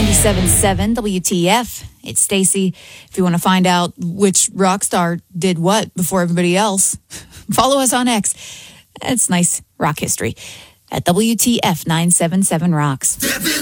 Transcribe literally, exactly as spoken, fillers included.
ninety-seven point seven W T F. It's Stacy. If you want to find out which rock star did what before everybody else, follow us on X. It's nice rock history at W T F nine seven seven Rocks.